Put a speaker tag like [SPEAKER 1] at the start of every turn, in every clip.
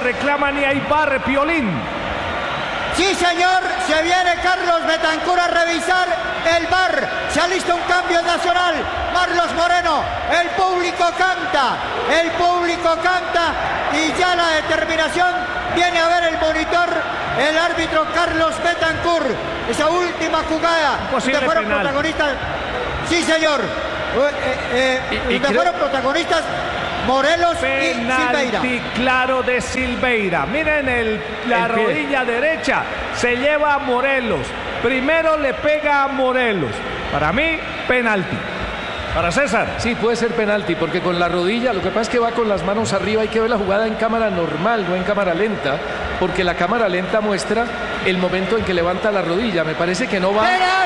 [SPEAKER 1] reclaman y hay VAR, Piolín.
[SPEAKER 2] Sí, señor, se viene Carlos Betancur a revisar el VAR. Se alista un cambio en Nacional. Marlos Moreno, el público canta y ya la determinación viene a ver el monitor, el árbitro Carlos Betancur. Esa última jugada
[SPEAKER 1] Posible
[SPEAKER 2] que fueron
[SPEAKER 1] penal.
[SPEAKER 2] protagonistas. Sí, señor. Fueron protagonistas Morelos y Silveira.
[SPEAKER 1] Penalti claro de Silveira. Miren la rodilla derecha. Se lleva a Morelos. Primero le pega a Morelos. Para mí, penalti. Para César.
[SPEAKER 3] Sí, puede ser penalti, porque con la rodilla, lo que pasa es que va con las manos arriba, hay que ver la jugada en cámara normal, no en cámara lenta, porque la cámara lenta muestra el momento en que levanta la rodilla. Me parece que no va.
[SPEAKER 2] Penal.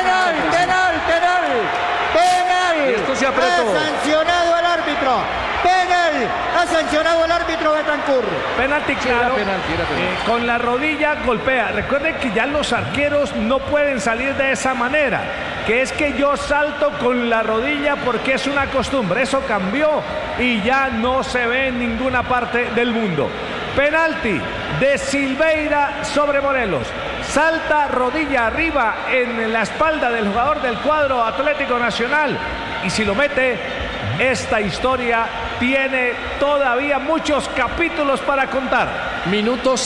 [SPEAKER 3] Y esto se apretó.
[SPEAKER 2] Ha sancionado el árbitro. Penal. Ha sancionado el árbitro Betancur.
[SPEAKER 1] Penalti claro.
[SPEAKER 3] Era penalti.
[SPEAKER 1] Con la rodilla golpea. Recuerden que ya los arqueros no pueden salir de esa manera. Que es que yo salto con la rodilla porque es una costumbre. Eso cambió y ya no se ve en ninguna parte del mundo. Penalti de Silveira sobre Morelos. Salta rodilla arriba en la espalda del jugador del cuadro Atlético Nacional. Y si lo mete, esta historia tiene todavía muchos capítulos para contar.
[SPEAKER 3] Minuto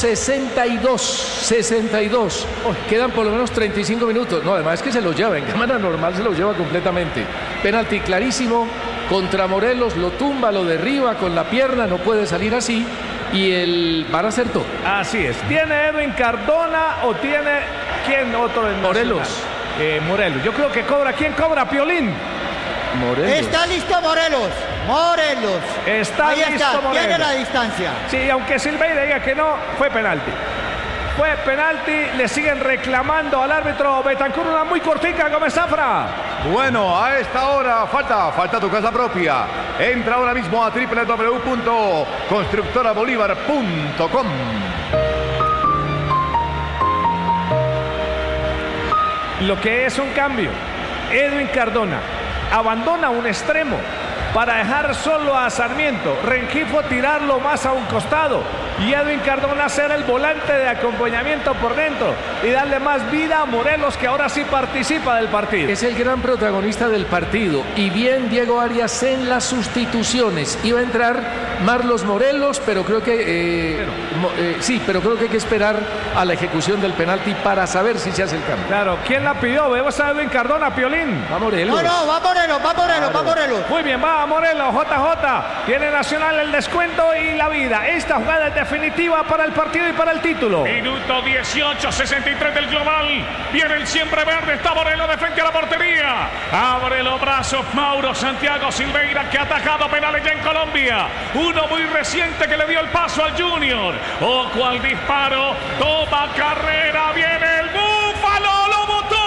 [SPEAKER 3] 62. Quedan por lo menos 35 minutos. No, además es que se los lleva. En cámara normal se los lleva completamente. Penalti clarísimo contra Morelos. Lo tumba, lo derriba con la pierna. No puede salir así. Y el VAR acertó.
[SPEAKER 1] Así es. ¿Tiene Edwin Cardona o tiene quién otro en
[SPEAKER 3] Morelos?
[SPEAKER 1] Morelos. Yo creo que cobra. ¿Quién cobra, Piolín?
[SPEAKER 3] Morelos.
[SPEAKER 2] Está listo Morelos.
[SPEAKER 1] Está
[SPEAKER 2] Ahí
[SPEAKER 1] listo
[SPEAKER 2] está,
[SPEAKER 1] Morelos.
[SPEAKER 2] tiene la distancia.
[SPEAKER 1] Sí, aunque Silveira diga que no, fue penalti. Fue penalti, le siguen reclamando al árbitro Betancur, una muy cortica, Gómez Zafra.
[SPEAKER 4] Bueno, a esta hora falta tu casa propia. Entra ahora mismo a www.constructorabolívar.com.
[SPEAKER 1] Lo que es un cambio. Edwin Cardona abandona un extremo para dejar solo a Sarmiento. Rengifo tirarlo más a un costado y Edwin Cardona ser el volante de acompañamiento por dentro y darle más vida a Morelos, que ahora sí participa del partido.
[SPEAKER 3] Es el gran protagonista del partido. Y bien Diego Arias en las sustituciones. Iba a entrar Marlos Morelos, pero creo que pero creo que hay que esperar a la ejecución del penalti para saber si se hace el cambio.
[SPEAKER 1] Claro, ¿quién la pidió? Vemos a Edwin Cardona, Piolín.
[SPEAKER 3] Va Morelos.
[SPEAKER 2] No, va Morelos.
[SPEAKER 1] Muy bien, va Morelos, JJ. Tiene Nacional el descuento y la vida. Esta jugada es definitiva para el partido y para el título.
[SPEAKER 5] Minuto 18, 63 del global. Viene el siempre verde. Está Morelos de frente a la portería. Abre los brazos Mauro Santiago Silveira, que ha atajado penales ya en Colombia. Uno muy reciente que le dio el paso al Junior. Ojo al disparo. Toma carrera. Viene el Búfalo. Lo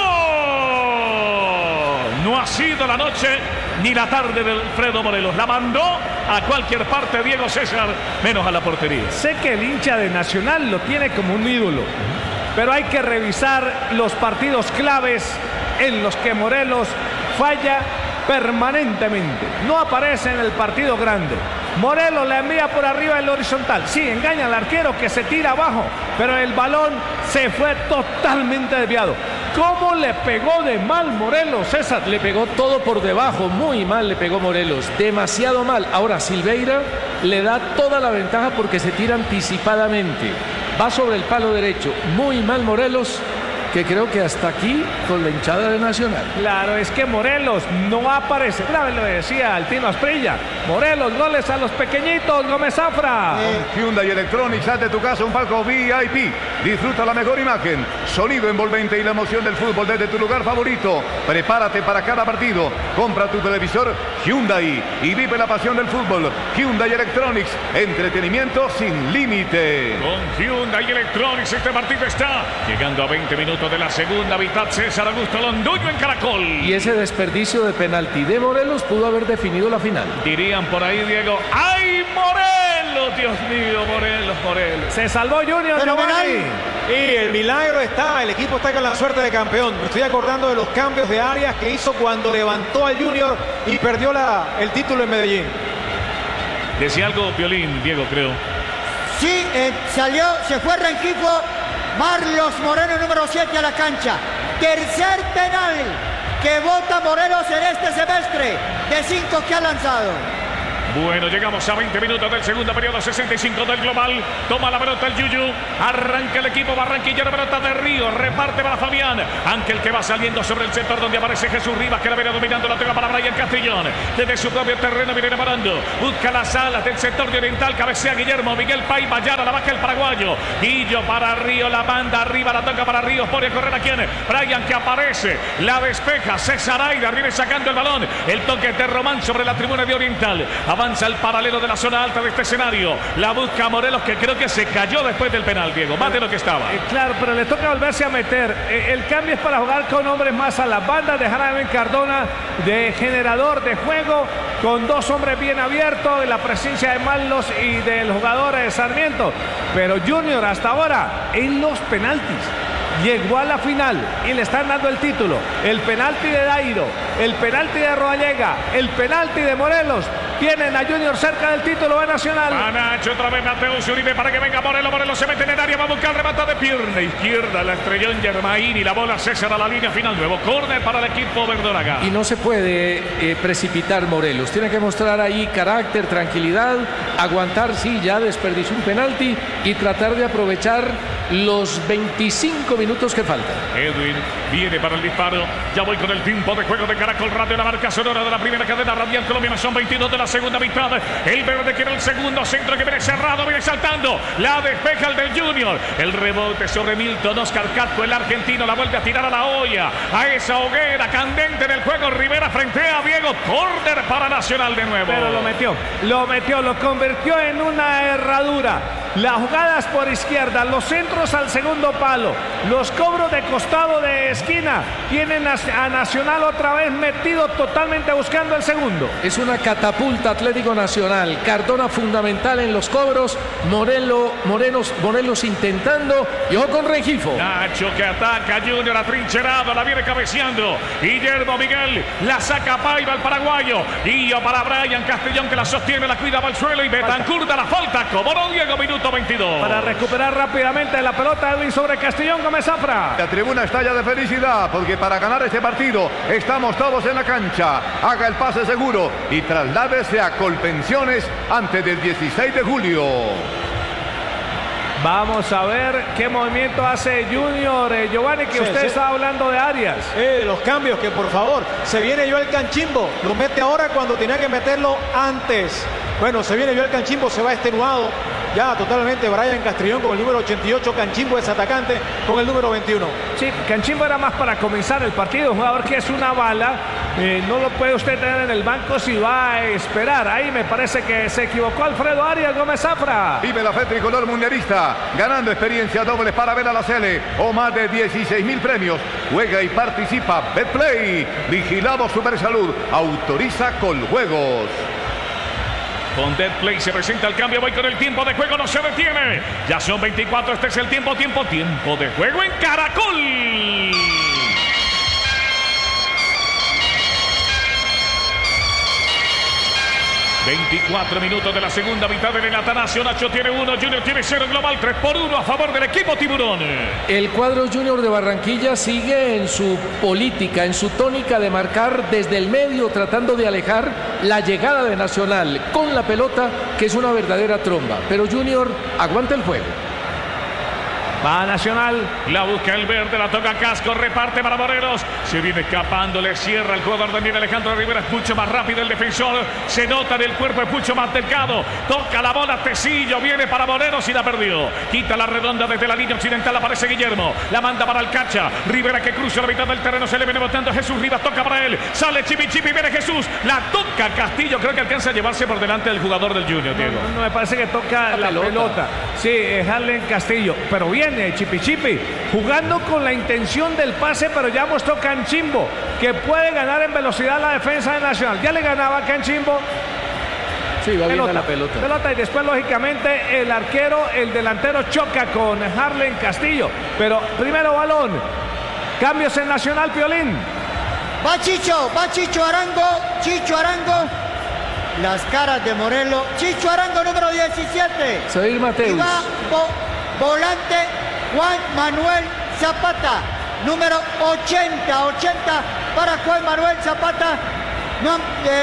[SPEAKER 5] botó. No ha sido la noche ni la tarde de Alfredo Morelos. La mandó a cualquier parte Diego César, menos a la portería.
[SPEAKER 1] Sé que el hincha de Nacional lo tiene como un ídolo, pero hay que revisar los partidos claves en los que Morelos falla permanentemente. No aparece en el partido grande. Morelos la envía por arriba el horizontal. Sí, engaña al arquero que se tira abajo, pero el balón se fue totalmente desviado. ¿Cómo le pegó de mal Morelos, César?
[SPEAKER 3] Le pegó todo por debajo, muy mal le pegó Morelos, demasiado mal. Ahora Silveira le da toda la ventaja porque se tira anticipadamente. Va sobre el palo derecho, muy mal Morelos, que creo que hasta aquí con la hinchada de Nacional.
[SPEAKER 1] Claro, es que Morelos no aparece. Una vez lo decía Altino Asprilla. Morelos, goles a los pequeñitos, Gómez Zafra.
[SPEAKER 4] Hyundai Electronics, haz de tu casa un palco VIP. Disfruta la mejor imagen, sonido envolvente y la emoción del fútbol desde tu lugar favorito. Prepárate para cada partido. Compra tu televisor Hyundai y vive la pasión del fútbol. Hyundai Electronics, entretenimiento sin límite.
[SPEAKER 5] Con Hyundai Electronics este partido está llegando a 20 minutos de la segunda mitad. César Augusto Londoño en Caracol.
[SPEAKER 3] Y ese desperdicio de penalti de Morelos pudo haber definido la final.
[SPEAKER 5] Dirían por ahí, Diego, ¡ay, Morelos! Dios mío, Morelos.
[SPEAKER 1] Se salvó Junior, Giovanni.
[SPEAKER 6] Y el milagro está, el equipo está con la suerte de campeón. Me estoy acordando de los cambios de Arias que hizo cuando levantó al Junior y perdió el título en Medellín.
[SPEAKER 5] Decía algo Piolín, Diego, creo.
[SPEAKER 2] Sí, salió, se fue Rengifo. Marlos Moreno, número 7, a la cancha. Tercer penal que vota Morelos en este semestre, de 5 que ha lanzado.
[SPEAKER 5] Bueno, llegamos a 20 minutos del segundo periodo, 65 del global. Toma la pelota el Yuyu. Arranca el equipo barranquillero, pelota de Río. Reparte para Fabián. Ángel que va saliendo sobre el sector donde aparece Jesús Rivas, que la viene dominando. La toca para Brian Castellón. Desde su propio terreno viene parando. Busca las alas del sector de Oriental. Cabecea Guillermo. Miguel Pay Bayara, la baja el paraguayo. Guillo para Río, la banda arriba. La toca para Ríos. Pone a correr a quien. Brian que aparece. La despeja. César Aida viene sacando el balón. El toque de Román sobre la tribuna de Oriental. Avanza al paralelo de la zona alta de este escenario. La busca Morelos, que creo que se cayó después del penal, Diego. Más de lo que estaba.
[SPEAKER 1] Claro, pero le toca volverse a meter. El cambio es para jugar con hombres más a las bandas. Dejar a Ben Cardona de generador de juego, con 2 hombres bien abiertos, en la presencia de Marlos y del jugador de Sarmiento. Pero Junior hasta ahora en los penaltis llegó a la final y le están dando el título. El penalti de Dairo, el penalti de Rodallega, el penalti de Morelos. Tienen a Junior cerca del título de Nacional.
[SPEAKER 5] A Nacho otra vez Mateus Uribe para que venga Morelos. Morelos se mete en el área, va a buscar remata de pierna izquierda. La estrelló en Germain y la bola César a la línea final. Nuevo córner para el equipo verdolaga.
[SPEAKER 3] Y no se puede precipitar Morelos. Tiene que mostrar ahí carácter, tranquilidad, aguantar, sí, ya desperdició un penalti y tratar de aprovechar los 25 minutos que faltan.
[SPEAKER 5] Edwin viene para el disparo. Ya voy con el tiempo de juego de Caracol Radio, la marca sonora de la primera cadena radial colombiana. Son 22 de la segunda mitad. El verde quiere el segundo centro, que viene cerrado, viene saltando. La despeja el del Junior. El rebote sobre Milton Oscar Casco, el argentino, la vuelve a tirar a la olla, a esa hoguera candente del juego. Rivera frente a Diego. Córner para Nacional de nuevo.
[SPEAKER 1] Pero lo convirtió en una herradura. Las jugadas por izquierda, los centros al segundo palo, los cobros de costado de esquina, tienen a Nacional otra vez metido totalmente buscando el segundo.
[SPEAKER 3] Es una catapulta Atlético Nacional. Cardona fundamental en los cobros. Morelos intentando. Y ojo con Rengifo.
[SPEAKER 5] Nacho que ataca, Junior atrincherado, la viene cabeceando. Guillermo Miguel la saca Paiva, el paraguayo. Guillo para Brian Castellón, que la sostiene, la cuida al suelo. Y Betancur da la falta. Como no, Diego, minuto 22.
[SPEAKER 1] Para recuperar rápidamente la pelota, Edwin sobre Castellón. Gómez Zafra.
[SPEAKER 4] La tribuna estalla de felicidad porque para ganar este partido estamos todos en la cancha. Haga el pase seguro y trasládese a Colpensiones antes del 16 de julio.
[SPEAKER 1] Vamos a ver qué movimiento hace Junior. Giovanni, que usted estaba hablando de Arias.
[SPEAKER 6] Los cambios, que por favor, se viene Joel Canchimbo. Lo mete ahora cuando tenía que meterlo antes. Bueno, se viene Joel Canchimbo, se va extenuado. Ya totalmente Brian Castrillón con el número 88, Canchimbo es atacante con el número 21.
[SPEAKER 1] Sí, Canchimbo era más para comenzar el partido, un jugador que es una bala, no lo puede usted tener en el banco si va a esperar. Ahí me parece que se equivocó Alfredo Arias. Gómez Zafra.
[SPEAKER 4] Vive la fe tricolor mundialista, ganando experiencia doble para ver a la Sele o más de 16.000 premios. Juega y participa. Betplay, vigilado Supersalud, autoriza Coljuegos.
[SPEAKER 5] Con Betplay se presenta el cambio. Voy con el tiempo de juego, no se detiene. Ya son 24, este es el tiempo de juego en Caracol. 24 minutos de la segunda mitad del Atanasio. Nacho tiene 1, Junior tiene 0, global 3-1 a favor del equipo Tiburón.
[SPEAKER 3] El cuadro Junior de Barranquilla sigue en su política, en su tónica de marcar desde el medio, tratando de alejar la llegada de Nacional con la pelota, que es una verdadera tromba. Pero Junior aguanta el juego.
[SPEAKER 1] Va Nacional.
[SPEAKER 5] La busca el verde, la toca Casco, reparte para Morelos. Se viene escapando, le cierra el jugador Daniel Alejandro Rivera. Es mucho más rápido el defensor. Se nota en el cuerpo, es mucho más delgado. Toca la bola Tecillo, viene para Morelos y la perdió. Quita la redonda desde la línea occidental, aparece Guillermo. La manda para Alcacha. Rivera que cruza la mitad del terreno, se le viene botando Jesús Rivas, toca para él. Sale Chipi, viene Jesús. La toca Castillo, creo que alcanza a llevarse por delante del jugador del Junior, Diego.
[SPEAKER 1] No, me parece que toca la pelota. Sí, es Harlen Castillo, pero bien. Chipi, jugando con la intención del pase, pero ya mostró Canchimbo que puede ganar en velocidad la defensa de Nacional. Ya le ganaba a Canchimbo.
[SPEAKER 3] Sí, va bien a la pelota.
[SPEAKER 1] Y después, lógicamente, el arquero, el delantero, choca con Harlen Castillo. Pero primero balón. Cambios en Nacional, Piolín.
[SPEAKER 2] Va Chicho Arango. Las caras de Morelos. Chicho Arango, número 17. pierde.
[SPEAKER 3] Se va a ir Mateus.
[SPEAKER 2] Y va volante Juan Manuel Zapata. Número 80 para Juan Manuel Zapata. No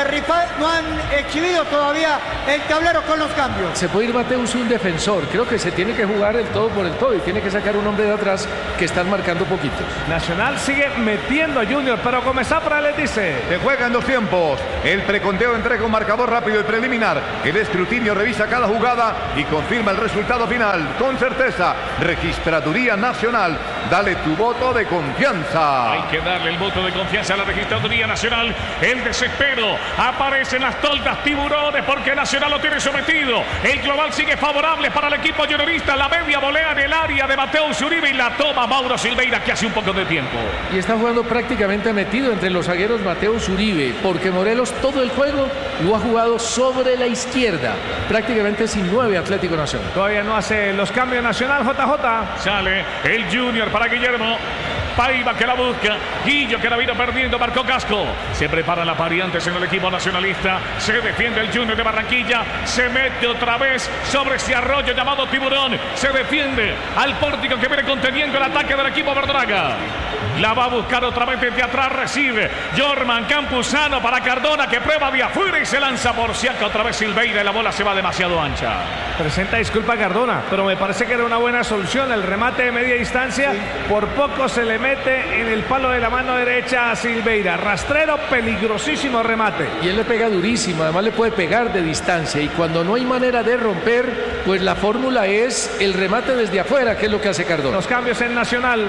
[SPEAKER 2] han exhibido todavía el tablero con los cambios.
[SPEAKER 3] Se puede ir Mateus, un defensor. Creo que se tiene que jugar el todo por el todo y tiene que sacar un hombre de atrás que están marcando poquitos.
[SPEAKER 1] Nacional sigue metiendo a Junior, pero comenzar para les dice.
[SPEAKER 4] Se juegan dos tiempos. El preconteo entrega un marcador rápido y preliminar. El escrutinio revisa cada jugada y confirma el resultado final. Con certeza, Registraduría Nacional. Dale tu voto de confianza.
[SPEAKER 5] Hay que darle el voto de confianza a la Registraduría Nacional. El desespero. Aparecen las toldas tiburones porque Nacional lo tiene sometido. El global sigue favorable para el equipo juniorista. La media volea en el área de Mateus Uribe y la toma Mauro Silveira, que hace un poco de tiempo.
[SPEAKER 3] Y está jugando prácticamente metido entre los zagueros Mateus Uribe, porque Morelos todo el juego lo ha jugado sobre la izquierda, prácticamente sin 9 Atlético Nacional.
[SPEAKER 1] Todavía no hace los cambios Nacional, JJ.
[SPEAKER 5] Sale el Junior para Guillermo. Paiva que la busca, Guillo que la vino perdiendo, marcó Casco. Se preparan las variantes en el equipo nacionalista. Se defiende el Junior de Barranquilla. Se mete otra vez sobre ese arroyo llamado Tiburón. Se defiende al pórtico que viene conteniendo el ataque del equipo verdolaga. La va a buscar otra vez desde atrás, recibe Jorman Campuzano para Cardona, que prueba de afuera y se lanza por Siaca otra vez Silveira y la bola se va demasiado ancha.
[SPEAKER 1] Presenta disculpa Cardona, pero me parece que era una buena solución el remate de media distancia. Por poco se le mete en el palo de la mano derecha a Silveira. Rastrero, peligrosísimo remate.
[SPEAKER 3] Y él le pega durísimo, además le puede pegar de distancia. Y cuando no hay manera de romper, pues la fórmula es el remate desde afuera, que es lo que hace Cardona.
[SPEAKER 1] Los cambios en Nacional.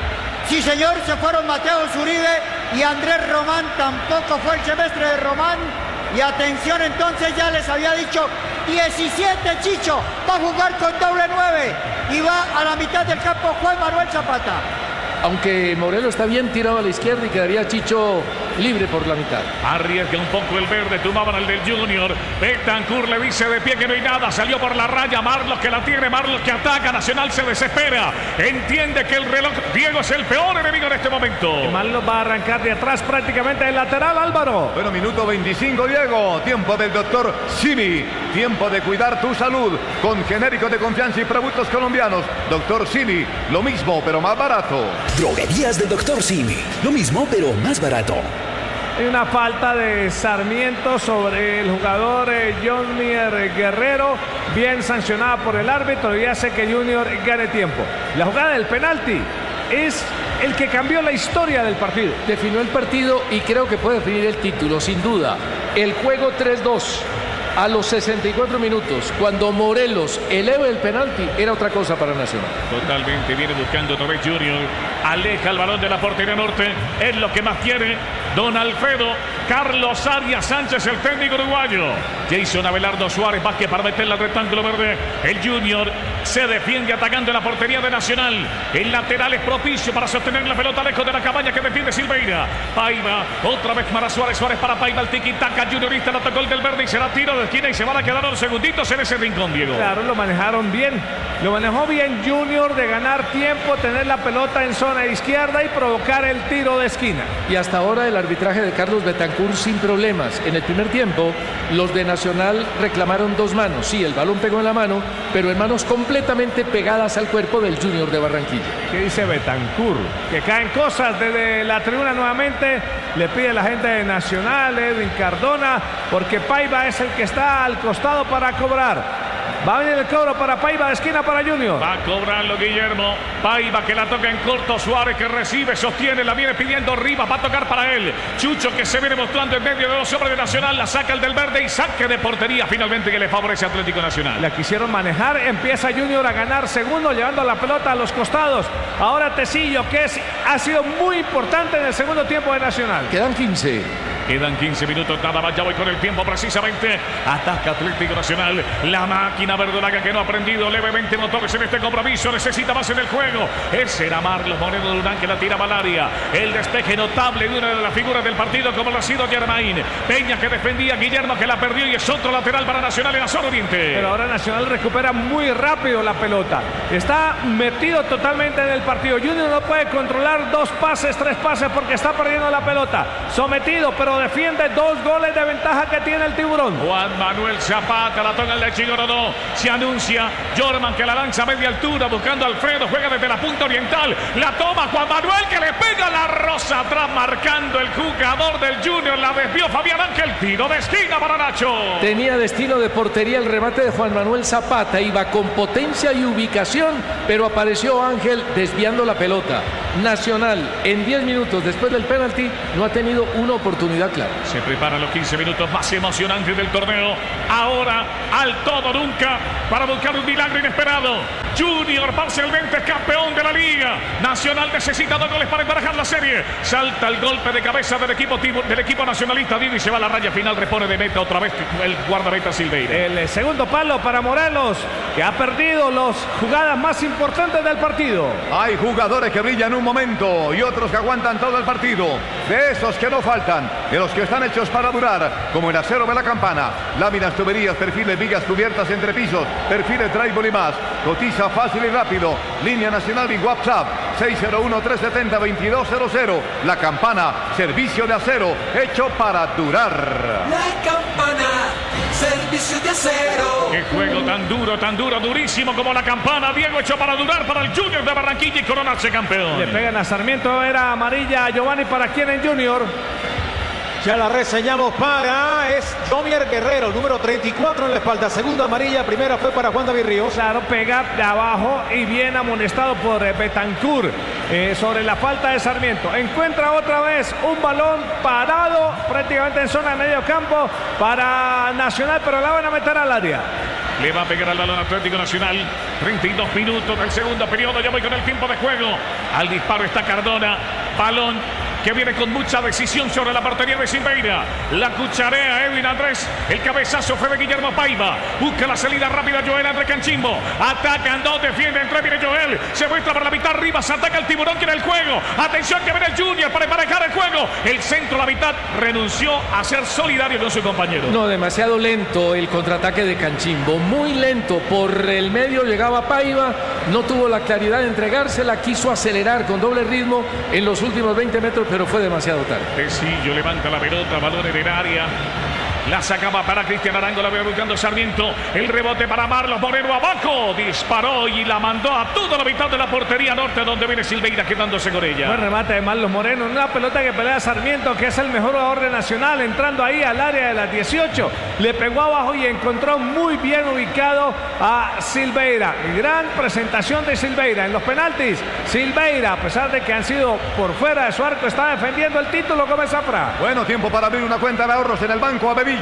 [SPEAKER 2] Sí, señor, se fueron Mateus Uribe y Andrés Román. Tampoco fue el semestre de Román. Y atención, entonces ya les había dicho 17 Chicho. Va a jugar con doble 9. Y va a la mitad del campo Juan Manuel Zapata.
[SPEAKER 3] Aunque Morelos está bien tirado a la izquierda y quedaría Chicho libre por la mitad.
[SPEAKER 5] Arriesga un poco el verde, tumbaban al del Junior. Betancur le dice de pie que no hay nada, salió por la raya. Marlos que la tiene, Marlos que ataca. Nacional se desespera, entiende que el reloj Diego es el peor enemigo en este momento.
[SPEAKER 1] Y Marlos va a arrancar de atrás prácticamente el lateral, Álvaro.
[SPEAKER 4] Bueno, minuto 25, Diego. Tiempo del doctor Simi. Tiempo de cuidar tu salud con genéricos de confianza y productos colombianos. Doctor Simi, lo mismo pero más barato.
[SPEAKER 7] Droguerías del Dr. Simi. Lo mismo, pero más barato.
[SPEAKER 1] Hay una falta de Sarmiento sobre el jugador Jonier Guerrero, bien sancionada por el árbitro y hace que Junior gane tiempo. La jugada del penalti es el que cambió la historia del partido.
[SPEAKER 3] Definió el partido y creo que puede definir el título, sin duda. El juego 3-2. A los 64 minutos, cuando Morelos eleva el penalti, era otra cosa para Nacional.
[SPEAKER 5] Totalmente, viene buscando otra vez Junior. Aleja el balón de la portería norte. Es lo que más quiere don Alfredo. Carlos Arias Sánchez, el técnico uruguayo. Jason Abelardo Suárez Vázquez para meterla al rectángulo verde. El Junior se defiende atacando en la portería de Nacional. El lateral es propicio para sostener la pelota lejos de la cabaña que defiende Silveira. Paiva, otra vez para Suárez. Suárez para Paiva, el tiki-taka juniorista. La tocó el del verde y será tiro de esquina y se van a quedar unos segunditos en ese rincón, Diego.
[SPEAKER 1] Claro, lo manejaron bien. Lo manejó bien Junior de ganar tiempo, tener la pelota en zona izquierda y provocar el tiro de esquina.
[SPEAKER 3] Y hasta ahora el arbitraje de Carlos Betancur sin problemas. En el primer tiempo, los de Nacional reclamaron 2 manos. Sí, el balón pegó en la mano, pero en manos completamente pegadas al cuerpo del Junior de Barranquilla.
[SPEAKER 1] ¿Qué dice Betancur? Que caen cosas desde la tribuna nuevamente. Le pide la gente de Nacional, Edwin Cardona, porque Paiva es el que está al costado para cobrar. Va a venir el cobro para Paiva de esquina para Junior.
[SPEAKER 5] Va a cobrarlo Guillermo. Paiva que la toca en corto. Suárez que recibe, sostiene, la viene pidiendo Rivas. Va a tocar para él. Chucho que se viene mostrando en medio de 2 hombres de Nacional. La saca el del verde y saque de portería finalmente que le favorece a Atlético Nacional.
[SPEAKER 1] La quisieron manejar. Empieza Junior a ganar segundo, llevando la pelota a los costados. Ahora Tecillo, que ha sido muy importante en el segundo tiempo de Nacional.
[SPEAKER 3] Quedan 15.
[SPEAKER 5] Quedan 15 minutos, nada más, ya voy con el tiempo precisamente. Ataca Atlético Nacional, la máquina verdolaga que no ha prendido levemente motores en este compromiso, necesita más en el juego. Ese era Marlos Moreno Durán que la tira Valaria. El despeje notable de una de las figuras del partido como lo ha sido Germain. Peña que defendía, Guillermo que la perdió y es otro lateral para Nacional en la zona oriente.
[SPEAKER 1] Pero ahora Nacional recupera muy rápido la pelota. Está metido totalmente en el partido. Junior no puede controlar 2 pases, 3 pases porque está perdiendo la pelota. Sometido, pero lo defiende. 2 goles de ventaja que tiene el Tiburón.
[SPEAKER 5] Juan Manuel Zapata, la toca el de Chigorodó. Se anuncia Jorman que la lanza a media altura buscando a Alfredo. Juega desde la punta oriental. La toma Juan Manuel que le pega la rosa atrás marcando el jugador del Junior. La desvió Fabián Ángel. Tiro de esquina para Nacho.
[SPEAKER 3] Tenía destino de portería el remate de Juan Manuel Zapata. Iba con potencia y ubicación, pero apareció Ángel desviando la pelota. Nacional en 10 minutos después del penalti no ha tenido una oportunidad clara.
[SPEAKER 5] Se preparan los 15 minutos más emocionantes del torneo. Ahora al todo nunca para buscar un milagro inesperado. Junior parcialmente campeón de la liga. Nacional necesita 2 goles para emparejar la serie. Salta el golpe de cabeza del equipo nacionalista. Y se va a la raya final. Repone de meta otra vez el guardameta Silveira.
[SPEAKER 1] El segundo palo para Morelos, que ha perdido las jugadas más importantes del partido.
[SPEAKER 4] Hay jugadores que brillan un momento y otros que aguantan todo el partido. De esos que no faltan, de los que están hechos para durar, como el acero de la Campana. Láminas, tuberías, perfiles, vigas cubiertas entre pisos, perfiles, drywall y más. Cotiza fácil y rápido. Línea nacional y WhatsApp 601-370-2200. La Campana, servicio de acero hecho para durar.
[SPEAKER 8] La Campana, servicio de acero.
[SPEAKER 5] Qué juego tan duro, durísimo como la Campana. Diego, hecho para durar para el Junior de Barranquilla y coronarse campeón.
[SPEAKER 1] Le pegan a Sarmiento, era amarilla a Giovanni. ¿Para quién en Junior?
[SPEAKER 6] Ya la reseñamos es Jomier Guerrero, número 34 en la espalda. Segunda amarilla, primera fue para Juan David Ríos.
[SPEAKER 1] Claro, pega de abajo y bien amonestado por Betancur sobre la falta de Sarmiento. Encuentra otra vez un balón parado prácticamente en zona de medio campo para Nacional, pero la van a meter al área.
[SPEAKER 5] Le va a pegar al balón Atlético Nacional. 32 minutos del segundo periodo. Ya voy con el tiempo de juego. Al disparo está Cardona. Balón que viene con mucha decisión sobre la portería de Silveira. La cucharea Edwin Andrés. El cabezazo fue de Guillermo Paiva. Busca la salida rápida Joel André Canchimbo. Atacan dos, defiende entre, viene Joel. Se muestra por la mitad arriba. Se ataca el Tiburón que en el juego. Atención que viene el Junior para emparejar el juego. El centro, la mitad, renunció a ser solidario con su compañero.
[SPEAKER 3] No, demasiado lento el contraataque de Canchimbo. Muy lento. Por el medio llegaba Paiva. No tuvo la claridad de entregársela. Quiso acelerar con doble ritmo en los últimos 20 metros, pero fue demasiado tarde.
[SPEAKER 5] Tecillo levanta la pelota, balón en el área. La sacaba para Cristian Arango, la ve buscando Sarmiento. El rebote para Marlos Moreno abajo. Disparó y la mandó a toda la mitad de la portería norte, donde viene Silveira quedándose con ella.
[SPEAKER 1] Buen remate de Marlos Moreno. Una pelota que pelea Sarmiento, que es el mejor jugador de Nacional, entrando ahí al área de las 18. Le pegó abajo y encontró muy bien ubicado a Silveira. Gran presentación de Silveira. En los penaltis, Silveira, a pesar de que han sido por fuera de su arco, está defendiendo el título como Zafra.
[SPEAKER 4] Bueno, tiempo para abrir una cuenta de ahorros en el Banco Abevillas.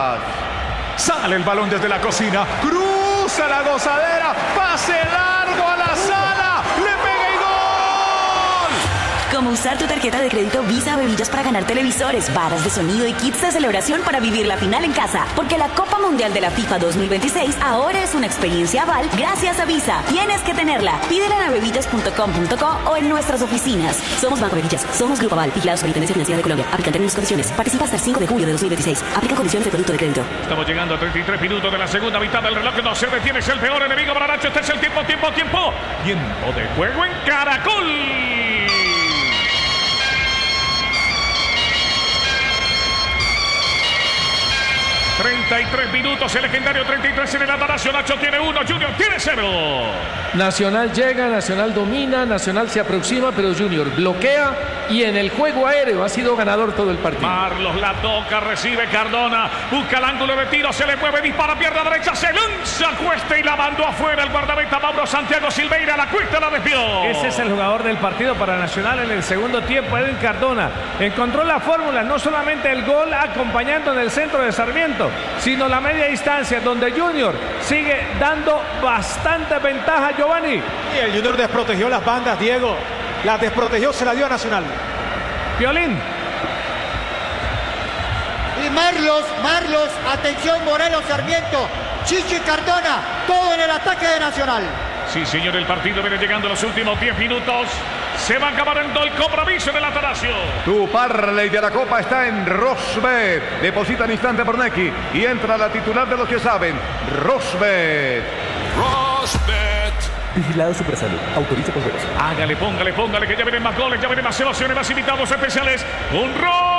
[SPEAKER 9] Sale el balón desde la cocina, cruza la gozadera, pase largo a la sala, le pega y gol.
[SPEAKER 10] Como usar tu tarjeta de crédito Visa Abevillas para ganar televisores, barras de sonido y kits de celebración para vivir la final en casa. Porque la Copa Mundial de la FIFA 2026 ahora es una experiencia aval gracias a Visa. Tienes que tenerla. Pídela en abevillas.com.co o en nuestras oficinas. Somos Banco Abevillas, somos Grupo Aval, vigilados por Intendencia Financiera de Colombia. Aplican términos y condiciones. Participa hasta el 5 de julio de 2026. Aplica condiciones de producto de crédito.
[SPEAKER 5] Estamos llegando a 33 minutos de la segunda mitad del reloj. No se detiene, es el peor enemigo para Nacho. Este es el tiempo. Tiempo de juego en Caracol. 33 minutos, el legendario 33 en el Atanasio. Nacho tiene 1, Junior tiene 0.
[SPEAKER 3] Nacional llega, Nacional domina, Nacional se aproxima, pero Junior bloquea y en el juego aéreo ha sido ganador todo el partido.
[SPEAKER 5] Marlos la toca, recibe Cardona, busca el ángulo de tiro, se le mueve, dispara, pierna derecha, se lanza Cuesta y la mandó afuera el guardameta Mauro Santiago Silveira. La Cuesta la desvió.
[SPEAKER 1] Ese es el jugador del partido para Nacional en el segundo tiempo, Edwin Cardona. Encontró la fórmula, no solamente el gol acompañando en el centro de Sarmiento, sino la media distancia, donde Junior sigue dando bastante ventaja, Giovanni.
[SPEAKER 6] Y el Junior desprotegió las bandas, Diego. Las desprotegió, se la dio a Nacional.
[SPEAKER 1] Violín.
[SPEAKER 2] Y Marlos, atención, Morelos, Sarmiento, Chicho y Cardona, todo en el ataque de Nacional.
[SPEAKER 5] Sí, señor, el partido viene llegando a los últimos 10 minutos. Se va acabando el compromiso del Atanasio.
[SPEAKER 4] Tu parlay de la Copa está en Rosbet. Deposita al instante por Nequi y entra la titular de los que saben, Rosbet.
[SPEAKER 7] Rosbet. Vigilado Supersalud. Autoriza por velocidad.
[SPEAKER 5] Hágale, póngale, que ya vienen más goles, ya vienen más emociones, más invitados especiales. Un Rosbet.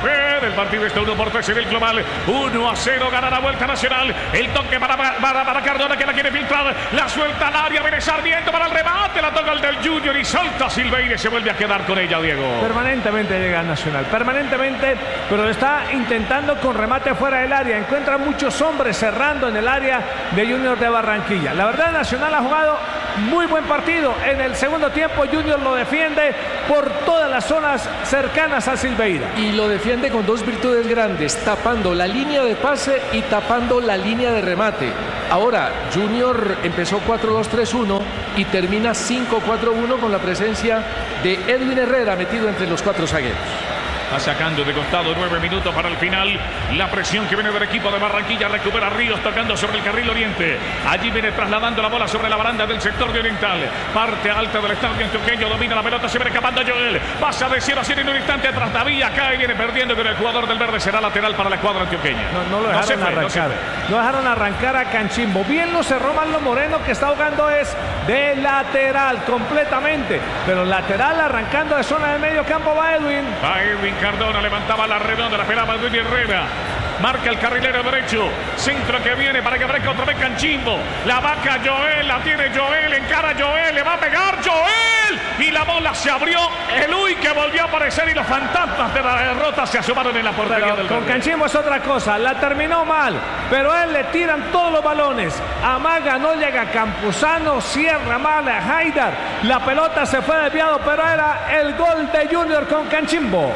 [SPEAKER 5] Fed. El partido está 1-3 en el global. 1-0 gana la Vuelta Nacional. El toque para Cardona, que la quiere filtrar. La suelta al área. Viene Sarmiento para el remate. La toca el del Junior y salta Silveira y se vuelve a quedar con ella, Diego.
[SPEAKER 1] Permanentemente llega al Nacional. Permanentemente, pero lo está intentando con remate fuera del área. Encuentra muchos hombres cerrando en el área de Junior de Barranquilla. La verdad, Nacional ha jugado muy buen partido. En el segundo tiempo, Junior lo defiende por todas las zonas cercanas a Silveira.
[SPEAKER 3] Y lo defiende con dos virtudes grandes, tapando la línea de pase y tapando la línea de remate. Ahora, Junior empezó 4-2-3-1 y termina 5-4-1 con la presencia de Edwin Herrera metido entre los cuatro zagueros.
[SPEAKER 5] Va sacando de costado, 9 minutos para el final. La presión que viene del equipo de Barranquilla. Recupera Ríos tocando sobre el carril oriente. Allí viene trasladando la bola sobre la baranda del sector de oriental. Parte alta del estadio antioqueño. Domina la pelota, se viene escapando Joel. Pasa de 0 a 100 en un instante tras Davía. Cae, viene perdiendo con el jugador del verde. Será lateral para la escuadra antioqueña.
[SPEAKER 1] No lo dejaron arrancar. No dejaron arrancar a Canchimbo. Bien lo cerró Marlon Moreno, que está jugando es de lateral completamente. Pero lateral arrancando de zona de medio campo va Edwin.
[SPEAKER 5] Va Edwin Cardona, levantaba la redonda, la esperaba Edwin Herrera. Marca el carrilero derecho. Centro que viene para que aparezca otra vez Canchimbo. La vaca Joel, la tiene Joel. Encara Joel, le va a pegar Joel. Y la bola se abrió. El Uy que volvió a aparecer y los fantasmas de la derrota se asomaron en la portería del
[SPEAKER 1] con
[SPEAKER 5] verde.
[SPEAKER 1] Canchimbo es otra cosa. La terminó mal, pero a él le tiran todos los balones. Amaga, no llega Campuzano, cierra mal a Haidar. La pelota se fue desviado, pero era el gol de Junior con Canchimbo.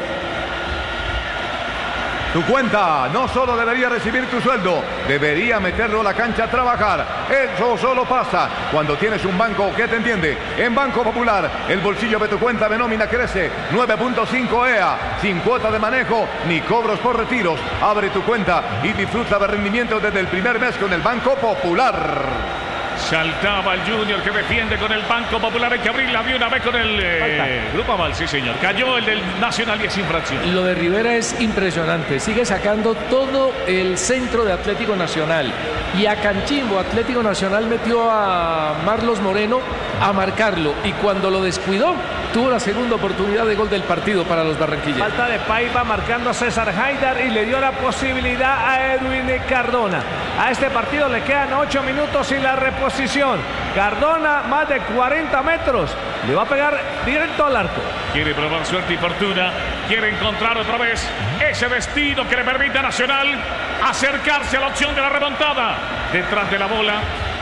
[SPEAKER 4] Tu cuenta no solo debería recibir tu sueldo, debería meterlo a la cancha a trabajar. Eso solo pasa cuando tienes un banco que te entiende. En Banco Popular, el bolsillo de tu cuenta de nómina crece 9.5 EA, sin cuota de manejo ni cobros por retiros. Abre tu cuenta y disfruta de rendimiento desde el primer mes con el Banco Popular.
[SPEAKER 5] Saltaba el Junior que defiende con el Banco Popular. Hay que abrirla de una vez con el Grupo Aval, sí señor. Cayó el del Nacional y es infracción.
[SPEAKER 3] Lo de Rivera es impresionante. Sigue sacando todo el centro de Atlético Nacional. Y a Canchimbo, Atlético Nacional metió a Marlos Moreno a marcarlo. Y cuando lo descuidó, tuvo la segunda oportunidad de gol del partido para los barranquilleros.
[SPEAKER 1] Falta de Paiva marcando a César Haidar y le dio la posibilidad a Edwin Cardona. A este partido le quedan 8 minutos y la reposición. Cardona, más de 40 metros. Le va a pegar directo al arco.
[SPEAKER 5] Quiere probar suerte y fortuna. Quiere encontrar otra vez ese destino que le permite a Nacional acercarse a la opción de la remontada. Detrás de la bola.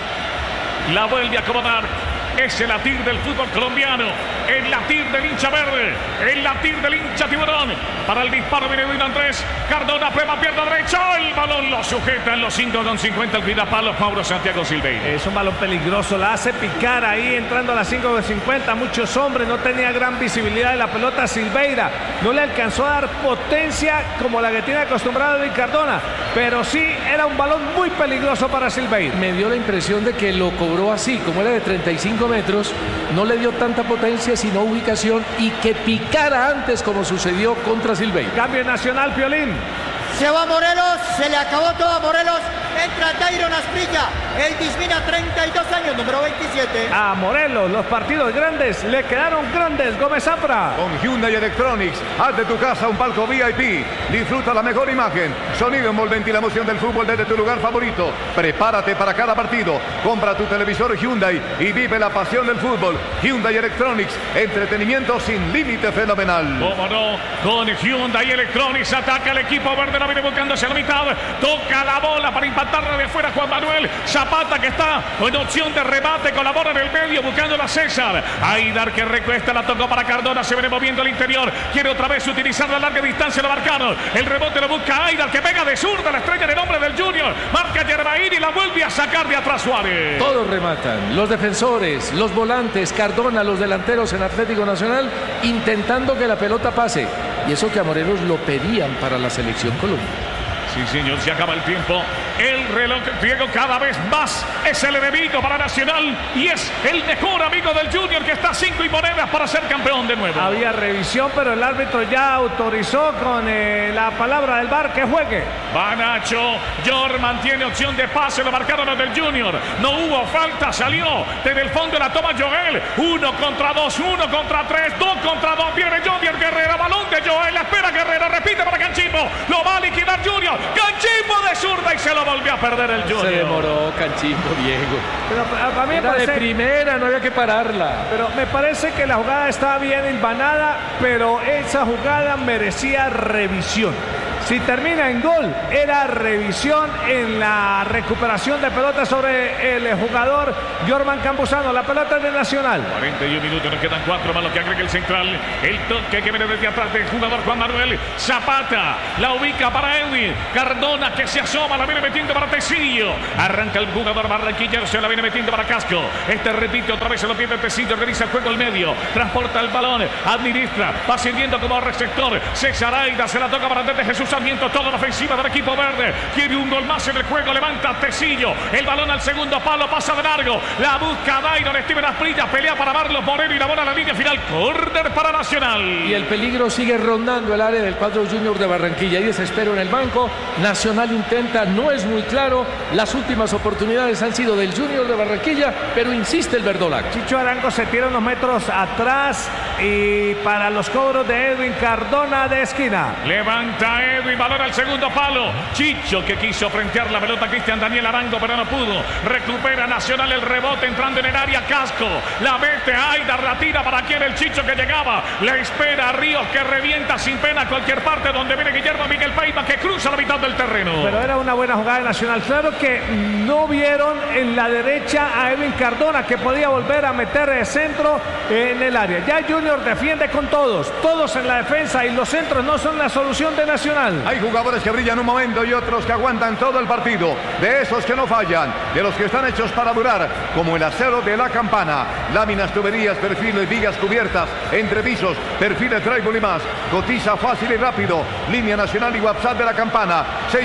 [SPEAKER 5] La vuelve a acomodar. Es el latir del fútbol colombiano, el latir del hincha verde, el latir del hincha tiburón. Para el disparo viene Edwin Andrés Cardona, prueba pierna derecha, el balón lo sujeta en los 5.50 el cuidapalos Mauro Santiago Silveira.
[SPEAKER 1] Es un balón peligroso, la hace picar ahí entrando a las 5.50, muchos hombres, no tenía gran visibilidad de la pelota Silveira, no le alcanzó a dar potencia como la que tiene acostumbrado Edwin Cardona, pero sí era un balón muy peligroso para Silveira.
[SPEAKER 3] Me dio la impresión de que lo cobró así, como era de 35 metros, no le dio tanta potencia sino ubicación y que picara antes como sucedió contra Silveira.
[SPEAKER 1] Cambio Nacional, Piolín.
[SPEAKER 2] Se va Morelos, se le acabó todo a Morelos. Entra Dairon Asprilla, el Dismina, 32 años, número 27.
[SPEAKER 1] A Morelos, los partidos grandes le quedaron grandes. Gómez Zafra.
[SPEAKER 4] Con Hyundai Electronics, haz de tu casa un palco VIP. Disfruta la mejor imagen, sonido envolvente y la emoción del fútbol desde tu lugar favorito. Prepárate para cada partido. Compra tu televisor Hyundai y vive la pasión del fútbol. Hyundai Electronics, entretenimiento sin límite fenomenal.
[SPEAKER 5] ¿Cómo no? Con Hyundai Electronics ataca el equipo verde, la viene buscando hacia la mitad. Toca la bola para impactarla de fuera Juan Manuel Zapata, que está en opción de remate, colabora en el medio buscando a César. Haidar que recuesta, la tocó para Cardona, se viene moviendo al interior, quiere otra vez utilizar la larga distancia, lo marcaron, el rebote lo busca Haidar, que pega de zurda, la estrella en el nombre del Junior, marca Yerbaín y la vuelve a sacar de atrás Suárez.
[SPEAKER 3] Todos rematan, los defensores, los volantes, Cardona, los delanteros en Atlético Nacional, intentando que la pelota pase, y eso que a Morelos lo pedían para la selección Colombia.
[SPEAKER 5] Sí señor, se acaba el tiempo. El reloj griego cada vez más es el enemigo para Nacional y es el mejor amigo del Junior, que está a 5 y monedas para ser campeón de nuevo.
[SPEAKER 1] Había revisión, pero el árbitro ya autorizó con la palabra del VAR que juegue.
[SPEAKER 5] Va Nacho, Jorman tiene opción de pase, lo marcaron los del Junior. No hubo falta, salió desde el fondo, la toma Joel. 1 contra 2, 1 contra 3, 2 contra 2. Viene Junior Guerrero, balón de Joel, la espera Guerrero, repite para Canchimbo. Lo va a liquidar Junior. Canchimbo de zurda y se lo volvió a perder el Junior.
[SPEAKER 3] Se demoró Canchimbo, Diego.
[SPEAKER 1] Pero a mí me
[SPEAKER 3] Era
[SPEAKER 1] parece,
[SPEAKER 3] de primera, no había que pararla.
[SPEAKER 1] pero me parece que la jugada estaba bien hilvanada, pero esa jugada merecía revisión. Si termina en gol, era revisión en la recuperación de pelota sobre el jugador Jorman Campuzano. La pelota es de Nacional.
[SPEAKER 5] 41 minutos, nos quedan 4 más lo que agrega el central. El toque que viene desde atrás del jugador Juan Manuel Zapata. La ubica para Edwin Cardona, que se asoma, la viene metiendo para Tecillo. Arranca el jugador barranquillero, se la viene metiendo para Casco. Este repite otra vez, se lo pierde Tecillo, organiza el juego al medio. Transporta el balón, administra, va sirviendo como receptor. César Aida se la toca para desde Jesús Sarmiento, toda la ofensiva del equipo verde. Quiere un gol más en el juego, levanta Tecillo. El balón al segundo palo, pasa de largo. La busca Dairon, Steven Asprilla, pelea para Marlos Moreno y la bola a la línea final. Córner para Nacional.
[SPEAKER 3] Y el peligro sigue rondando el área del cuadro Junior de Barranquilla. Hay desespero en el banco. Nacional intenta, no es muy claro. Las últimas oportunidades han sido del Junior de Barranquilla, pero insiste el verdolaga.
[SPEAKER 1] Chicho Arango se tira unos metros atrás y para los cobros de Edwin Cardona de esquina.
[SPEAKER 5] Levanta Edwin, balón al segundo palo. Chicho, que quiso frentear la pelota, Cristian Daniel Arango, pero no pudo. Recupera Nacional el rebote entrando en el área. Casco, la mete Aida, la tira para quien el Chicho que llegaba. La espera Ríos, que revienta sin pena a cualquier parte donde viene Guillermo Miguel Paiva, que cruza la mitad del terreno.
[SPEAKER 1] Pero era una buena jugada de Nacional. Claro que no vieron en la derecha a Edwin Cardona, que podía volver a meter el centro en el área. Ya Junior defiende con todos en la defensa, y los centros no son la solución de Nacional.
[SPEAKER 4] Hay jugadores que brillan un momento y otros que aguantan todo el partido. De esos que no fallan, de los que están hechos para durar, como el acero de La Campana. Láminas, tuberías, perfiles, vigas cubiertas, entrepisos, perfiles, trébol y más. Cotiza fácil y rápido. Línea nacional y WhatsApp de La Campana.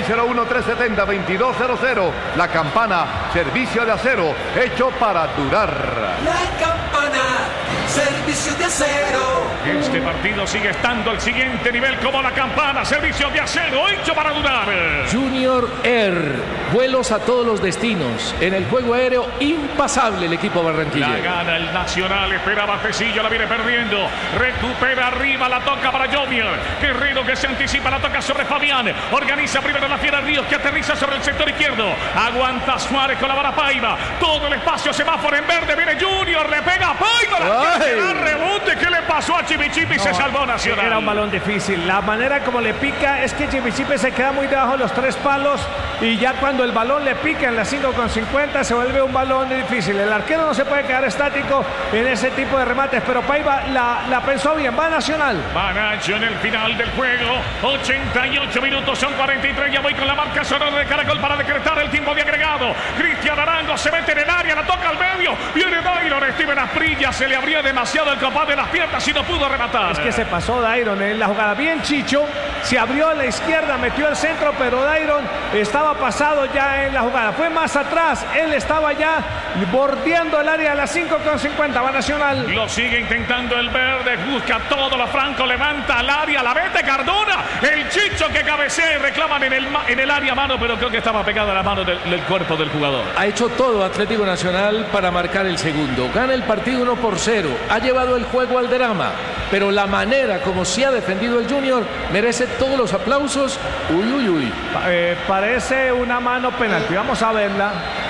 [SPEAKER 4] 601-370-2200. La Campana, servicio de acero, hecho para durar.
[SPEAKER 8] La Campana, servicio de acero.
[SPEAKER 5] Este partido sigue estando al siguiente nivel como La Campana, servicio de acero, hecho para durar.
[SPEAKER 3] Junior Air, vuelos a todos los destinos. En el juego aéreo, impasable el equipo barranquillero.
[SPEAKER 5] La gana el Nacional, esperaba Tecillo, la viene perdiendo. Recupera arriba, la toca para Junior. Guerrero que se anticipa, la toca sobre Fabián. Organiza primero la fiera Ríos, que aterriza sobre el sector izquierdo. Aguanta Suárez con la vara Paiva. Todo el espacio, semáforo en verde, viene Junior, le pega a Paiva. La rebote, ¿qué le pasó a Chimichipi? Se salvó Nacional.
[SPEAKER 1] Era un balón difícil. La manera como le pica es que Chimichipi se queda muy debajo de los 3 palos, y ya cuando el balón le pica en la 5,50 se vuelve un balón difícil. El arquero no se puede quedar estático en ese tipo de remates, pero Paiva la pensó bien. Va Nacional.
[SPEAKER 5] Va Nacho en el final del juego. 88 minutos, son 43. Ya voy con la marca sonora de Caracol para decretar el tiempo de agregado. Cristian Arango se mete en el área, la toca al medio. Viene Dairon, Steven Asprilla, se le abría demasiado el capaz de las piernas y no pudo rematar.
[SPEAKER 1] Es que se pasó Dairon en la jugada. Bien Chicho, se abrió a la izquierda, metió el centro, pero Dairon estaba pasado ya en la jugada. Fue más atrás, él estaba ya bordeando el área a las 5,50. Va Nacional.
[SPEAKER 5] Lo sigue intentando el verde, busca todo lo franco, levanta al área, la mete Cardona. El Chicho que cabecea y reclaman en el área mano, pero creo que estaba pegada a la mano del cuerpo del jugador.
[SPEAKER 3] Ha hecho todo Atlético Nacional para marcar el segundo. Gana el partido 1-0. Ha llevado el juego al drama, pero la manera como se ha defendido el Junior merece todos los aplausos.
[SPEAKER 1] Parece una mano penalti. Vamos a verla.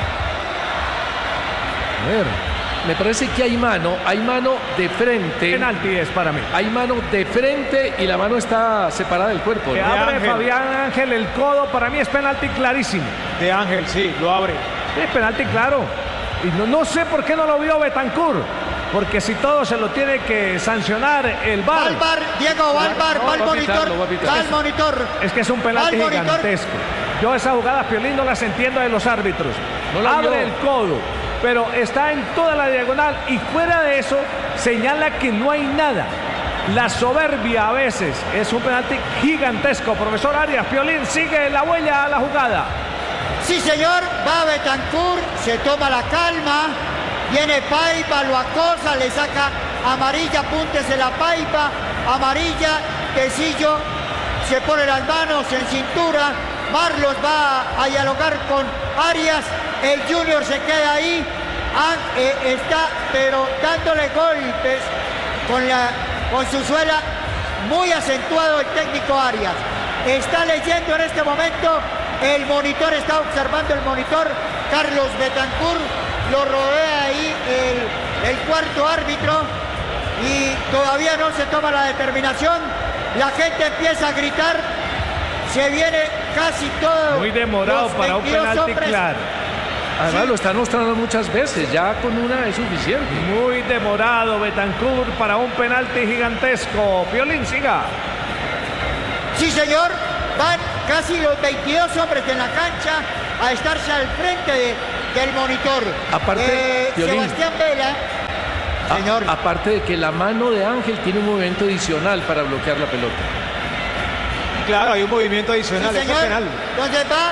[SPEAKER 3] A ver, me parece que hay mano de frente.
[SPEAKER 1] Penalti es para mí.
[SPEAKER 3] Hay mano de frente y la mano está separada del cuerpo, ¿no?
[SPEAKER 1] Que abre Fabián Ángel el codo, para mí es penalti clarísimo.
[SPEAKER 6] De Ángel, sí, lo abre.
[SPEAKER 1] Es penalti claro. Y no sé por qué no lo vio Betancur. Porque si todo se lo tiene que sancionar el VAR.
[SPEAKER 2] Va al VAR, Diego, va al VAR, va al monitor. Va al monitor.
[SPEAKER 1] Es que es un penalti gigantesco. Yo esas jugadas, Piolín, no las entiendo de los árbitros. Abre el codo, pero está en toda la diagonal, y fuera de eso señala que no hay nada. La soberbia a veces es un penalti gigantesco. Profesor Arias, Piolín sigue la huella a la jugada.
[SPEAKER 2] Sí, señor, va Betancur, se toma la calma, viene Paiva, lo acosa, le saca amarilla, apúntese la Paiva, amarilla, Tecillo, se pone las manos en cintura, Marlos va a dialogar con Arias, el Junior se queda ahí, está pero dándole golpes con su suela, muy acentuado el técnico Arias. Está leyendo en este momento el monitor, está observando el monitor, Carlos Betancur, lo rodea ahí el cuarto árbitro y todavía no se toma la determinación. La gente empieza a gritar, se viene casi todo.
[SPEAKER 1] Muy demorado para un penalti claro.
[SPEAKER 3] Además lo están mostrando muchas veces, ya con una es suficiente.
[SPEAKER 1] Muy demorado Betancur para un penalti gigantesco. Piolín, siga.
[SPEAKER 2] Sí, señor, van casi los 22 hombres en la cancha a estarse al frente del monitor.
[SPEAKER 3] Aparte,
[SPEAKER 2] Sebastián Vela, señor.
[SPEAKER 3] Aparte de que la mano de Ángel tiene un movimiento adicional para bloquear la pelota.
[SPEAKER 6] Claro, hay un movimiento adicional,
[SPEAKER 2] sí,
[SPEAKER 6] eso es penal.
[SPEAKER 2] Entonces va,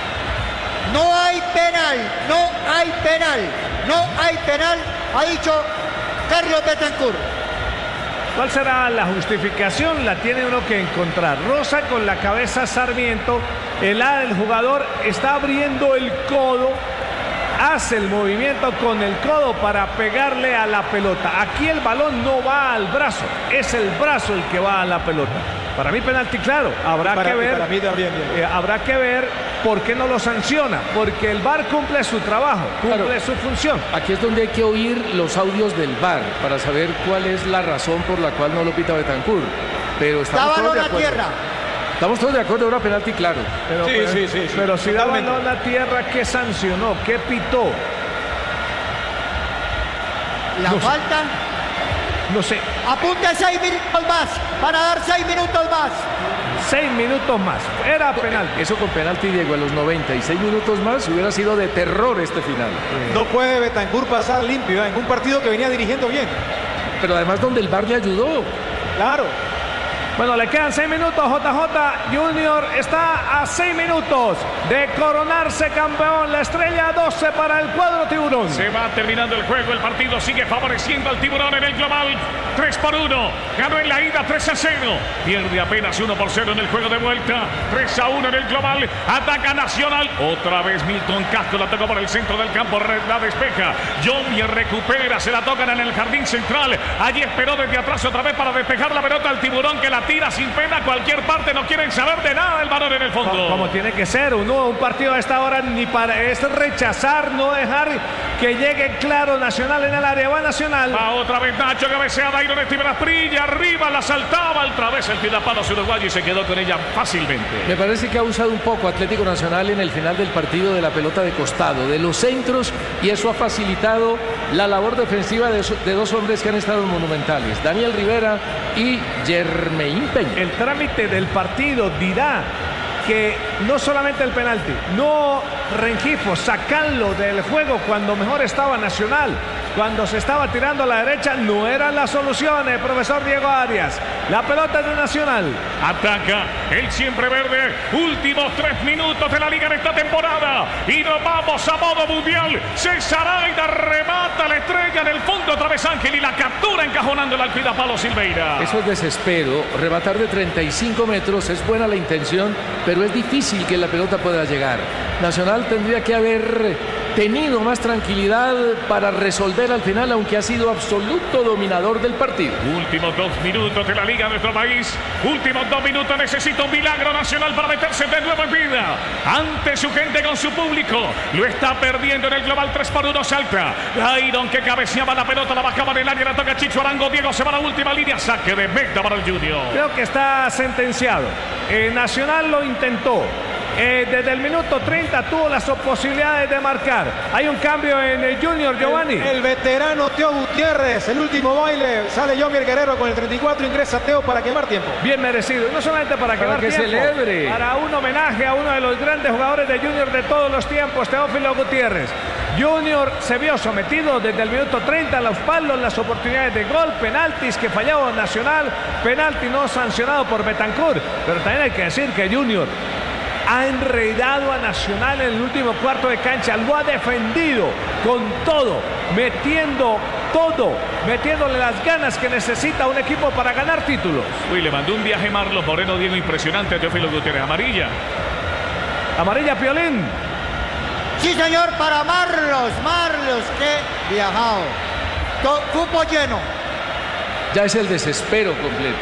[SPEAKER 2] no hay penal, no hay penal, no hay penal, ha dicho Carlos Betancur.
[SPEAKER 1] ¿Cuál será la justificación? La tiene uno que encontrar. Rosa con la cabeza Sarmiento, el jugador está abriendo el codo, hace el movimiento con el codo para pegarle a la pelota. Aquí el balón no va al brazo, es el brazo el que va a la pelota. Para mí penalti claro, habrá que ver.
[SPEAKER 6] Para mí también,
[SPEAKER 1] habrá que ver por qué no lo sanciona, porque el VAR cumple su trabajo, cumple su función.
[SPEAKER 3] Aquí es donde hay que oír los audios del VAR para saber cuál es la razón por la cual no lo pita Betancur. Pero estamos todos de acuerdo.
[SPEAKER 2] Tierra.
[SPEAKER 3] Estamos todos de acuerdo, ahora penalti claro.
[SPEAKER 1] Pero si da balón a tierra, ¿qué sancionó? ¿Qué pitó?
[SPEAKER 2] La falta.
[SPEAKER 1] No sé.
[SPEAKER 2] Apunte 6 minutos más. Van a dar 6 minutos más.
[SPEAKER 1] 6 minutos más. Era penalti.
[SPEAKER 3] Eso con penalti, Diego, a los 96 minutos más hubiera sido de terror este final.
[SPEAKER 6] No puede Betancur pasar limpio en un partido que venía dirigiendo bien.
[SPEAKER 3] Pero además donde el VAR le ayudó.
[SPEAKER 6] Claro.
[SPEAKER 1] Bueno, le quedan 6 minutos. JJ Junior está a 6 minutos de coronarse campeón. La estrella 12 para el cuadro tiburón.
[SPEAKER 5] Se va terminando el juego. El partido sigue favoreciendo al tiburón en el global. 3-1. Ganó en la ida 3-0. Pierde apenas 1-0 en el juego de vuelta. 3-1 en el global. Ataca Nacional. Otra vez Milton Castro la tocó por el centro del campo. La despeja. Junior recupera. Se la tocan en el jardín central. Allí esperó desde atrás otra vez para despejar la pelota al tiburón que la tira sin pena a cualquier parte, no quieren saber de nada el balón en el fondo.
[SPEAKER 1] Como tiene que ser, un partido a esta hora ni para es rechazar, no dejar que llegue claro Nacional en el área. Va Nacional.
[SPEAKER 5] Va otra vez Nacho, cabecea Dairon Steven Asprilla, arriba la saltaba, otra vez el tirapalos uruguayo y se quedó con ella fácilmente.
[SPEAKER 3] Me parece que ha usado un poco Atlético Nacional en el final del partido de la pelota de costado, de los centros, y eso ha facilitado la labor defensiva de dos hombres que han estado monumentales, Daniel Rivera y Jermaine Peña.
[SPEAKER 1] El trámite del partido dirá que no solamente el penalti, no Rengifo, sacarlo del juego cuando mejor estaba Nacional, cuando se estaba tirando a la derecha, no eran las soluciones, profesor Diego Arias. La pelota es de Nacional.
[SPEAKER 5] Ataca el siempre verde. Últimos 3 minutos de la liga en esta temporada. Y nos vamos a modo mundial. César Aida remata la estrella en el fondo. Otra vez Ángel y la captura encajonándola al cuidapalo Silveira.
[SPEAKER 3] Eso es desespero. Rematar de 35 metros es buena la intención, pero es difícil que la pelota pueda llegar. Nacional tendría que haber tenido más tranquilidad para resolver al final, aunque ha sido absoluto dominador del partido.
[SPEAKER 5] Últimos 2 minutos de la liga de nuestro país. Últimos 2 minutos. Necesita un milagro Nacional para meterse de nuevo en vida. Ante su gente, con su público. Lo está perdiendo en el global. 3-1 salta. Dairon que cabeceaba la pelota, la bajaba en el área, la toca Chicho Arango. Diego se va a la última línea. Saque de meta para el Junior.
[SPEAKER 1] Creo que está sentenciado. Nacional lo intentó. Desde el minuto 30 tuvo las posibilidades de marcar. Hay un cambio en el Junior, Giovanni.
[SPEAKER 6] El veterano Teo Gutiérrez, el último baile. Sale Yomier Guerrero con el 34, ingresa Teo para quemar tiempo.
[SPEAKER 1] Bien merecido, no solamente para quemar
[SPEAKER 3] que
[SPEAKER 1] tiempo,
[SPEAKER 3] celebre.
[SPEAKER 1] Para un homenaje a uno de los grandes jugadores de Junior de todos los tiempos, Teófilo Gutiérrez. Junior se vio sometido desde el minuto 30 a los palos, las oportunidades de gol, penaltis que fallaba Nacional, penalti no sancionado por Betancur, pero también hay que decir que Junior ha enredado a Nacional en el último cuarto de cancha, lo ha defendido con todo, metiéndole las ganas que necesita un equipo para ganar títulos.
[SPEAKER 5] Uy, le mandó un viaje Marlos Moreno, Diego, impresionante a Teófilo Gutiérrez. Amarilla.
[SPEAKER 1] Amarilla, Piolín.
[SPEAKER 2] Sí, señor, para Marlos, qué viajado. Cupo lleno.
[SPEAKER 3] Ya es el desespero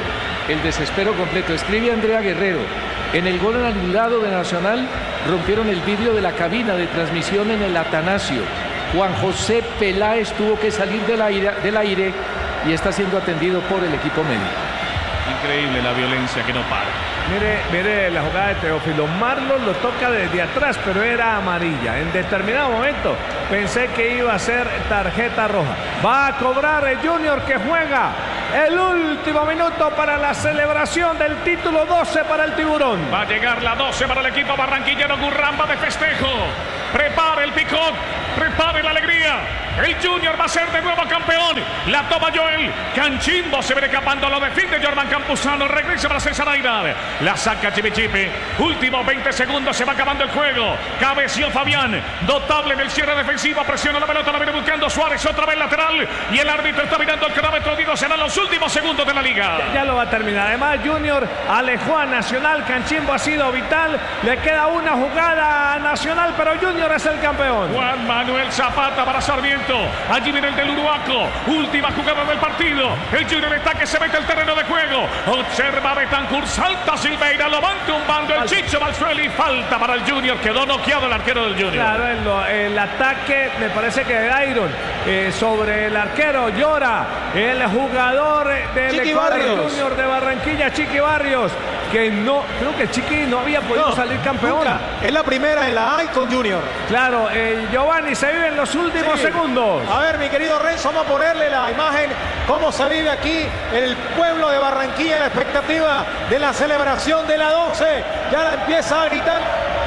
[SPEAKER 3] completo. Escribe Andrea Guerrero. En el gol anulado de Nacional rompieron el vidrio de la cabina de transmisión en el Atanasio. Juan José Peláez tuvo que salir del aire y está siendo atendido por el equipo médico.
[SPEAKER 5] Increíble la violencia que no para.
[SPEAKER 1] Mire la jugada de Teófilo. Marlos lo toca desde atrás, pero era amarilla. En determinado momento pensé que iba a ser tarjeta roja. Va a cobrar el Junior, que juega el último minuto para la celebración del título. 12 para el Tiburón.
[SPEAKER 5] Va a llegar la 12 para el equipo barranquillero. Gurramba de festejo. Prepare el picot, prepare la alegría. El Junior va a ser de nuevo campeón. La toma Joel. Canchimbo se ve escapando. Lo defiende Jordan Campuzano. Regresa para César Aidar. La saca Chipi. Últimos 20 segundos. Se va acabando el juego. Cabeció Fabián. Notable en el cierre defensivo. Presiona la pelota. La viene buscando Suárez. Otra vez lateral. Y el árbitro está mirando el cronómetro. Digo, serán los últimos segundos de la liga.
[SPEAKER 1] Ya lo va a terminar. Además, Junior alejó a Nacional. Canchimbo ha sido vital. Le queda una jugada a Nacional, pero Junior es el campeón.
[SPEAKER 5] Juan Manuel Zapata para Sarmiento. Allí viene el del Uruguaco. Última jugada del partido. El Junior está que se mete el terreno de juego. Observa Betancur. Salta Silveira. Lo van tumbando el Chicho Valsueli. Falta para el Junior. Quedó noqueado el arquero del Junior.
[SPEAKER 1] Claro, el ataque me parece que de Dairon sobre el arquero. Llora el jugador del Ecuador Junior de Barranquilla, Chiqui Barrios, que no, creo que Chiqui no había podido salir campeón.
[SPEAKER 6] Nunca. Es la primera en la A con Junior.
[SPEAKER 1] Claro, Giovanni, se vive en los últimos segundos.
[SPEAKER 6] A ver, mi querido Renzo, vamos a ponerle la imagen, cómo se vive aquí el pueblo de Barranquilla, la expectativa de la celebración de la 12. Ya la empieza a gritar.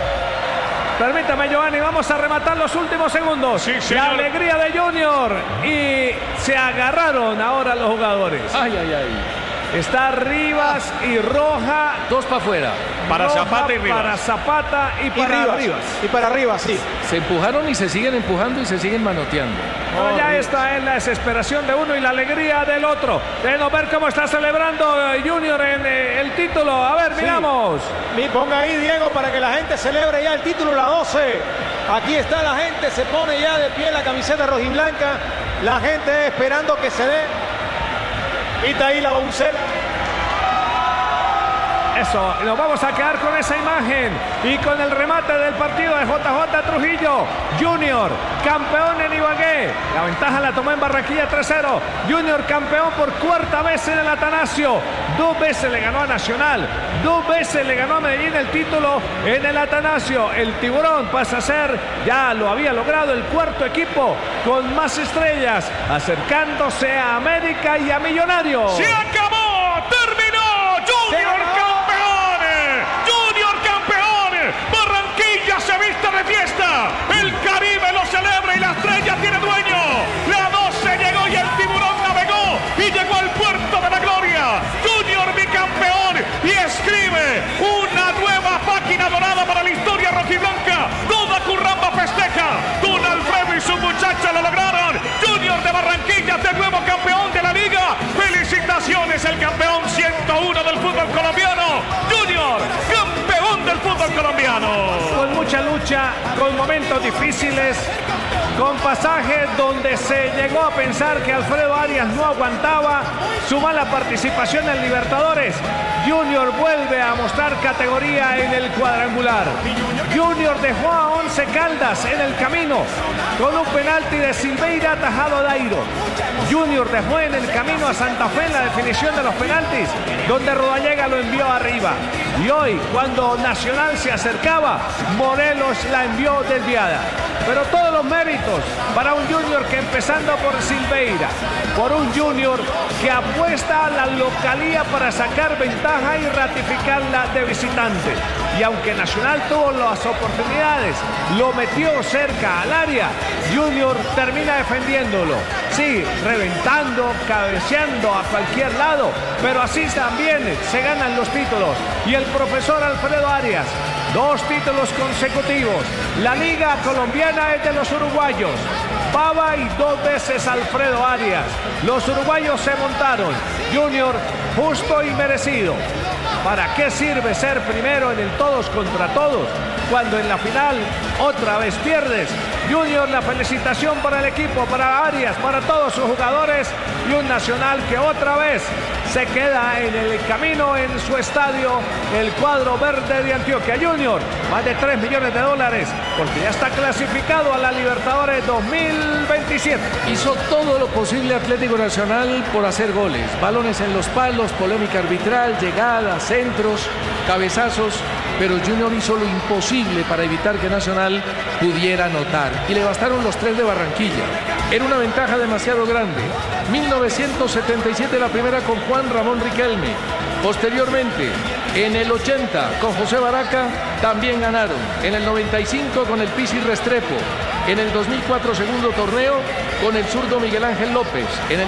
[SPEAKER 1] Permítame, Giovanni, vamos a rematar los últimos segundos.
[SPEAKER 5] Sí,
[SPEAKER 1] la alegría de Junior. Y se agarraron ahora los jugadores.
[SPEAKER 3] Ay.
[SPEAKER 1] Está Rivas y Roja.
[SPEAKER 3] Dos para afuera.
[SPEAKER 5] Para
[SPEAKER 1] Roja,
[SPEAKER 5] Zapata y Rivas.
[SPEAKER 1] Para Zapata y para Rivas.
[SPEAKER 6] Y para Rivas, sí.
[SPEAKER 3] Se empujaron y se siguen empujando y se siguen manoteando.
[SPEAKER 1] No, ya está en la desesperación de uno y la alegría del otro. Déjenos ver cómo está celebrando Junior en el título. A ver, miramos.
[SPEAKER 6] Ponga ahí, Diego, para que la gente celebre ya el título, la 12. Aquí está la gente, se pone ya de pie la camiseta rojiblanca. La gente esperando que se dé. Y está ahí la boncera.
[SPEAKER 1] Eso, nos vamos a quedar con esa imagen y con el remate del partido de JJ Trujillo. Junior, campeón en Ibagué. La ventaja la tomó en Barranquilla 3-0. Junior campeón por cuarta vez en el Atanasio. 2 veces le ganó a Nacional. 2 veces le ganó a Medellín el título en el Atanasio. El Tiburón pasa a ser, ya lo había logrado, el cuarto equipo con más estrellas, acercándose a América y a Millonarios.
[SPEAKER 5] ¡Se acabó! ¡Terminó! ¡Junior campeón! ¡Junior campeón! ¡Barranquilla se viste de fiesta! ¡El Caribe lo celebra y la estrella tiene dueño! ¡La 12 llegó y el Tiburón navegó y llegó al puerto de la gloria! ¡Junior bicampeón! Y escribe una nueva página dorada para la historia rojiblanca. Toda Curramba festeja. Don Alfredo y su muchacha lo lograron. Junior de Barranquilla de nuevo campeón de la liga. ¡Felicitaciones! El campeón 101 del fútbol colombiano. Junior, campeón del fútbol colombiano.
[SPEAKER 1] Con mucha lucha, con momentos difíciles, con pasajes donde se llegó a pensar que Alfredo Arias no aguantaba su mala participación en Libertadores. Junior vuelve a mostrar categoría en el cuadrangular. Junior dejó a Once Caldas en el camino con un penalti de Silveira atajado a Dairo. Junior dejó en el camino a Santa Fe en la definición de los penaltis, donde Rodallega lo envió arriba. Y hoy, cuando Nacional se acercaba, Morelos la envió desviada. Pero todos los méritos para un Junior que, empezando por Silveira, por un Junior que apuesta a la localía para sacar ventaja y ratificarla de visitante. Y aunque Nacional tuvo las oportunidades, lo metió cerca al área, Junior termina defendiéndolo. Sí, reventando, cabeceando a cualquier lado, pero así también se ganan los títulos. Y el profesor Alfredo Arias 2 títulos consecutivos. La liga colombiana es de los uruguayos. Bava y 2 veces Alfredo Arias. Los uruguayos se montaron. Junior, justo y merecido. ¿Para qué sirve ser primero en el todos contra todos cuando en la final otra vez pierdes? Junior, la felicitación para el equipo, para Arias, para todos sus jugadores y un Nacional que otra vez se queda en el camino en su estadio, el cuadro verde de Antioquia. Junior, más de $3 millones porque ya está clasificado a la Libertadores 2027.
[SPEAKER 3] Hizo todo lo posible Atlético Nacional por hacer goles, balones en los palos, polémica arbitral, llegadas, centros, cabezazos, pero Junior hizo lo imposible para evitar que Nacional pudiera anotar y le bastaron los 3 de Barranquilla. Era una ventaja demasiado grande. 1977 la primera con Juan Ramón Riquelme. Posteriormente, en el 80 con José Baraca también ganaron. En el 95 con el Pizzi Restrepo. En el 2004 segundo torneo con el zurdo Miguel Ángel López. En el